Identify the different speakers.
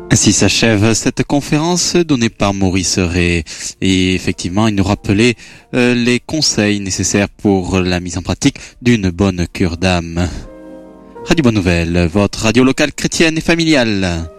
Speaker 1: Ainsi s'achève cette conférence donnée par Maurice Ray. Et effectivement, il nous rappelait les conseils nécessaires pour la mise en pratique d'une bonne cure d'âme. Radio Bonne Nouvelle, votre radio locale chrétienne et familiale.